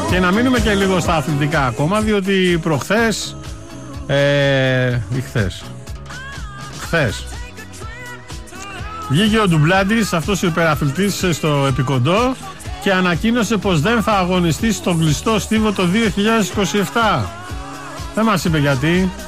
Και να μείνουμε και λίγο στα αθλητικά ακόμα, διότι προχθές χθες βγήκε ο Ντουμπλάντης, αυτός ο υπεραθλητής, στο Επικοντό και ανακοίνωσε πως δεν θα αγωνιστεί στον κλειστό στίβο το 2027. Δεν μας είπε γιατί.